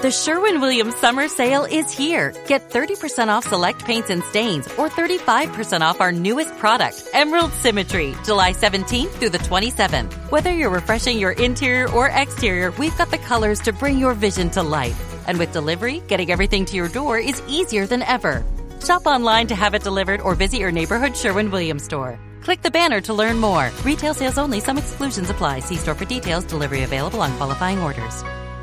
The Sherwin-Williams Summer Sale is here. Get 30% off select paints and stains or 35% off our newest product, Emerald Symmetry, July 17th through the 27th. Whether you're refreshing your interior or exterior, we've got the colors to bring your vision to life. And with delivery, getting everything to your door is easier than ever. Shop online to have it delivered or visit your neighborhood Sherwin-Williams store. Click the banner to learn more. Retail sales only. Some exclusions apply. See store for details. Delivery available on qualifying orders.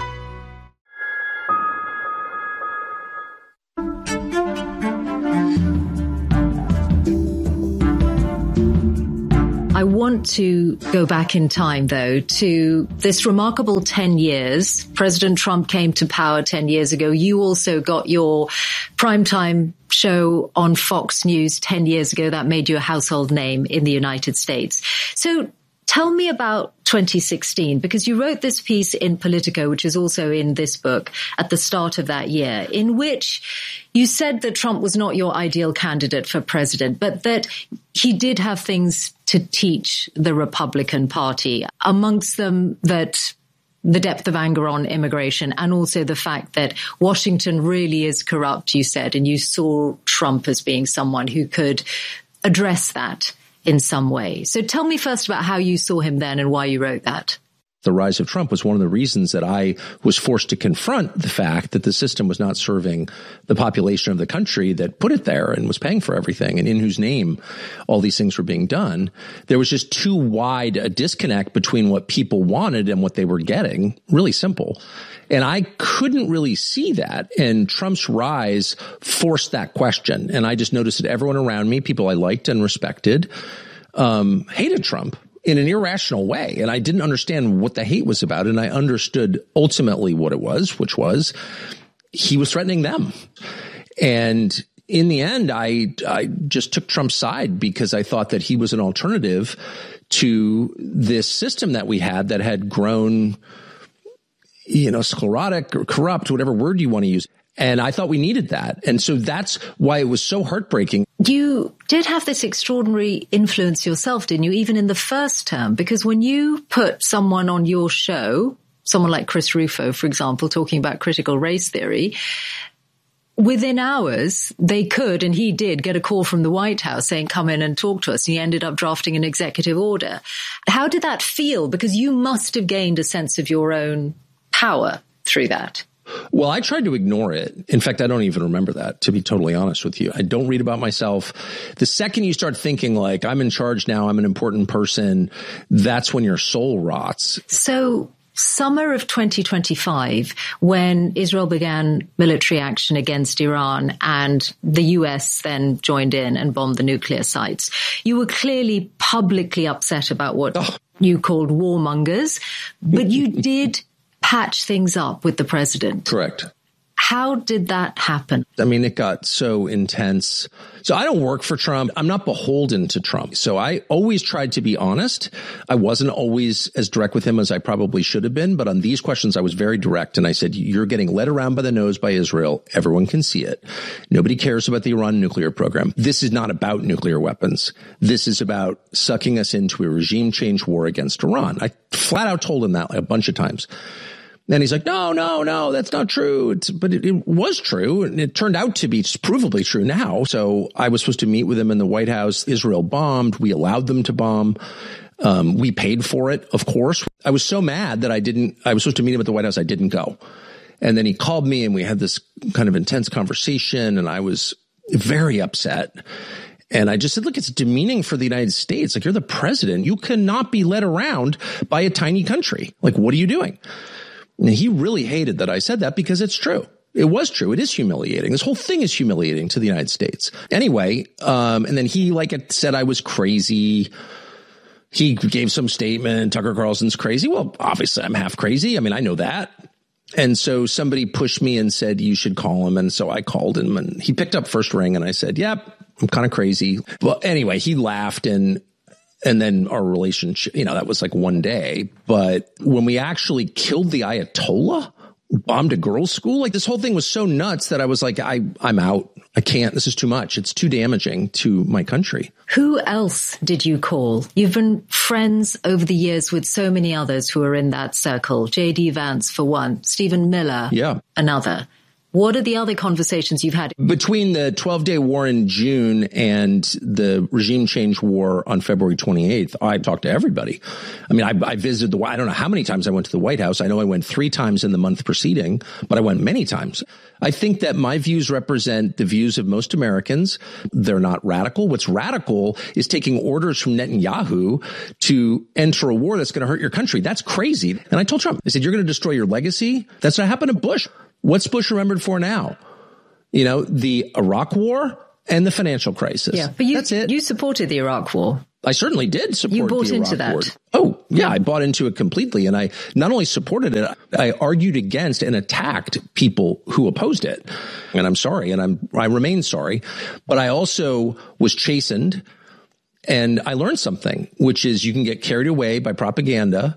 I want to go back in time, though, to this remarkable 10 years. President Trump came to power 10 years ago. You also got your primetime show on Fox News 10 years ago. That made you a household name in the United States. So tell me about 2016, because you wrote this piece in Politico, which is also in this book, at the start of that year, in which you said that Trump was not your ideal candidate for president, but that he did have things to teach the Republican Party, amongst them that the depth of anger on immigration and also the fact that Washington really is corrupt, you said, and you saw Trump as being someone who could address that in some way. So tell me first about how you saw him then and why you wrote that. The rise of Trump was one of the reasons that I was forced to confront the fact that the system was not serving the population of the country that put it there and was paying for everything and in whose name all these things were being done. There was just too wide a disconnect between what people wanted and what they were getting. Really simple. And I couldn't really see that. And Trump's rise forced that question. And I just noticed that everyone around me, people I liked and respected, hated Trump in an irrational way. And I didn't understand what the hate was about. And I understood ultimately what it was, which was he was threatening them. And in the end, I just took Trump's side because I thought that he was an alternative to this system that we had grown, sclerotic or corrupt, whatever word you want to use. And I thought we needed that. And so that's why it was so heartbreaking. You did have this extraordinary influence yourself, didn't you, even in the first term? Because when you put someone on your show, someone like Chris Rufo, for example, talking about critical race theory, within hours, they could, and he did, get a call from the White House saying, come in and talk to us. And he ended up drafting an executive order. How did that feel? Because you must have gained a sense of your own power through that. Well, I tried to ignore it. In fact, I don't even remember that, to be totally honest with you. I don't read about myself. The second you start thinking like, I'm in charge now, I'm an important person, that's when your soul rots. So summer of 2025, when Israel began military action against Iran and the US then joined in and bombed the nuclear sites, you were clearly publicly upset about what you called warmongers, but you did patch things up with the president. Correct. How did that happen? I mean, it got so intense. So I don't work for Trump. I'm not beholden to Trump. So I always tried to be honest. I wasn't always as direct with him as I probably should have been. But on these questions, I was very direct. And I said, you're getting led around by the nose by Israel. Everyone can see it. Nobody cares about the Iran nuclear program. This is not about nuclear weapons. This is about sucking us into a regime change war against Iran. I flat out told him that a bunch of times. And he's like, no, that's not true. But it was true. And it turned out to be provably true now. So I was supposed to meet with him in the White House. Israel bombed. We allowed them to bomb. We paid for it, of course. I was so mad that I was supposed to meet him at the White House. I didn't go. And then he called me and we had this kind of intense conversation and I was very upset. And I just said, look, it's demeaning for the United States. Like, you're the president. You cannot be led around by a tiny country. Like, what are you doing? And he really hated that I said that because it's true. It was true. It is humiliating. This whole thing is humiliating to the United States. Anyway, and then he said I was crazy. He gave some statement, Tucker Carlson's crazy. Well, obviously I'm half crazy. I mean, I know that. And so somebody pushed me and said, you should call him. And so I called him and he picked up first ring and I said, yep, I'm kind of crazy. Well, anyway, he laughed and then our relationship, that was like one day. But when we actually killed the Ayatollah, bombed a girls' school. Like, this whole thing was so nuts that I was like, I'm out. I can't. This is too much. It's too damaging to my country. Who else did you call? You've been friends over the years with so many others who are in that circle. J.D. Vance, for one. Stephen Miller, another. What are the other conversations you've had? Between the 12-day war in June and the regime change war on February 28th, I talked to everybody. I mean, I visited I don't know how many times I went to the White House. I know I went 3 times in the month preceding, but I went many times. I think that my views represent the views of most Americans. They're not radical. What's radical is taking orders from Netanyahu to enter a war that's going to hurt your country. That's crazy. And I told Trump, I said, you're going to destroy your legacy. That's what happened to Bush. What's Bush remembered for now? You know, the Iraq war and the financial crisis. Yeah, but that's it. You supported the Iraq war. I certainly did support the Iraq war. You bought into that. Oh, yeah, I bought into it completely. And I not only supported it, I argued against and attacked people who opposed it. And I'm sorry, and I remain sorry. But I also was chastened, and I learned something, which is you can get carried away by propaganda,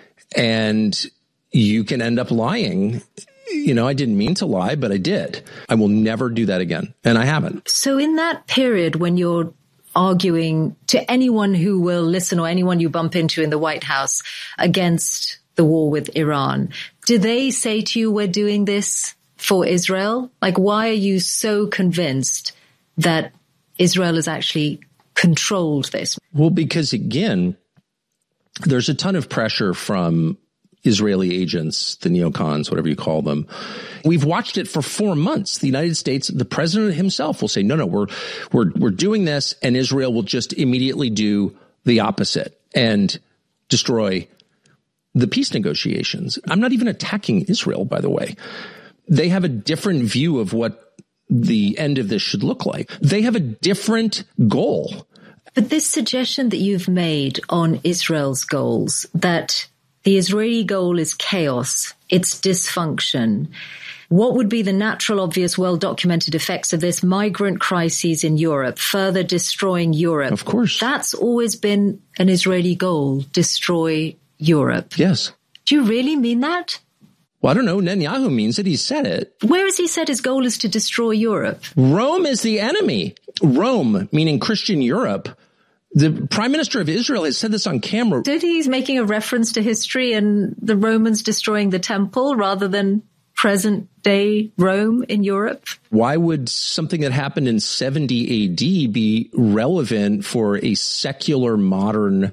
and you can end up lying. You know, I didn't mean to lie, but I did. I will never do that again. And I haven't. So in that period when you're arguing to anyone who will listen or anyone you bump into in the White House against the war with Iran, do they say to you, we're doing this for Israel? Like, why are you so convinced that Israel has actually controlled this? Well, because again, there's a ton of pressure from Israeli agents, the neocons, whatever you call them. We've watched it for 4 months. The United States, the president himself will say, no, we're doing this, and Israel will just immediately do the opposite and destroy the peace negotiations. I'm not even attacking Israel, by the way. They have a different view of what the end of this should look like. They have a different goal. But this suggestion that you've made on Israel's goals, that the Israeli goal is chaos, it's dysfunction. What would be the natural, obvious, well-documented effects of this? Migrant crises in Europe, further destroying Europe. Of course. That's always been an Israeli goal, destroy Europe. Yes. Do you really mean that? Well, I don't know. Netanyahu means it. He said it. Where has he said his goal is to destroy Europe? Rome is the enemy. Rome, meaning Christian Europe. The Prime Minister of Israel has said this on camera. Did he's making a reference to history and the Romans destroying the temple rather than present-day Rome in Europe? Why would something that happened in 70 AD be relevant for a secular, modern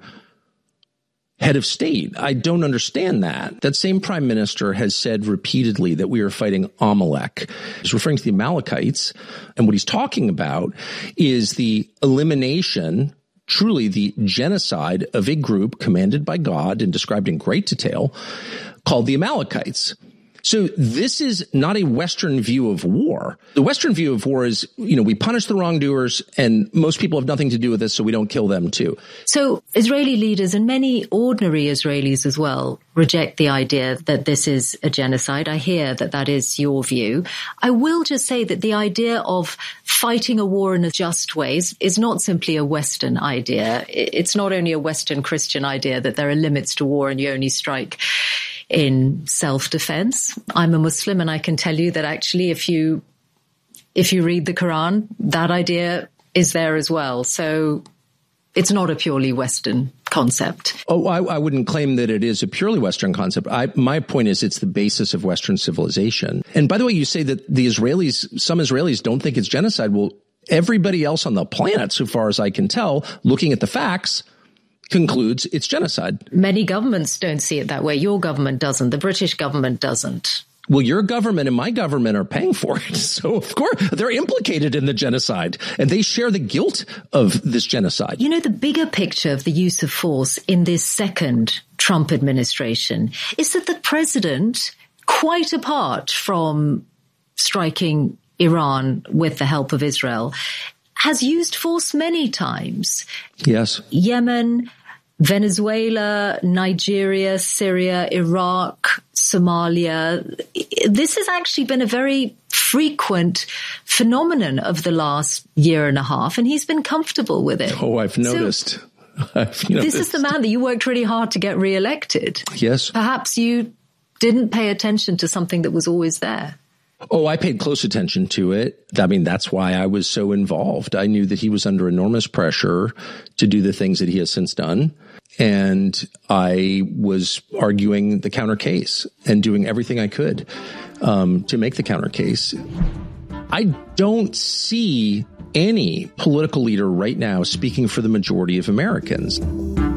head of state? I don't understand that. That same prime minister has said repeatedly that we are fighting Amalek. He's referring to the Amalekites. And what he's talking about is the elimination, truly the genocide of a group commanded by God and described in great detail called the Amalekites. So this is not a Western view of war. The Western view of war is, we punish the wrongdoers and most people have nothing to do with this, so we don't kill them too. So Israeli leaders and many ordinary Israelis as well reject the idea that this is a genocide. I hear that that is your view. I will just say that the idea of fighting a war in a just way is not simply a Western idea. It's not only a Western Christian idea that there are limits to war and you only strike in self-defense. I'm a Muslim and I can tell you that actually if you read the Quran, that idea is there as well. So it's not a purely Western concept. Oh, I wouldn't claim that it is a purely Western concept. My point is it's the basis of Western civilization. And by the way, you say that some Israelis don't think it's genocide. Well, everybody else on the planet, so far as I can tell, looking at the facts, concludes it's genocide. Many governments don't see it that way. Your government doesn't. The British government doesn't. Well, your government and my government are paying for it. So, of course, they're implicated in the genocide and they share the guilt of this genocide. The bigger picture of the use of force in this second Trump administration is that the president, quite apart from striking Iran with the help of Israel, has used force many times. Yes. Yemen, Venezuela, Nigeria, Syria, Iraq, Somalia. This has actually been a very frequent phenomenon of the last year and a half, and he's been comfortable with it. Oh, I've noticed. This is the man that you worked really hard to get reelected. Yes. Perhaps you didn't pay attention to something that was always there? Oh, I paid close attention to it. I mean, that's why I was so involved. I knew that he was under enormous pressure to do the things that he has since done. And I was arguing the counter case and doing everything I could to make the counter case. I don't see any political leader right now speaking for the majority of Americans.